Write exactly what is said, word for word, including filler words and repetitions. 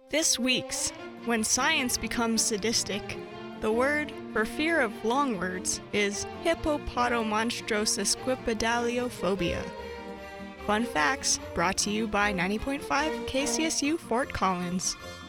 This week's When Science Becomes Sadistic, the word for fear of long words is hippopotomonstrosusquipedaliophobia. Fun facts brought to you by ninety point five K C S U Fort Collins.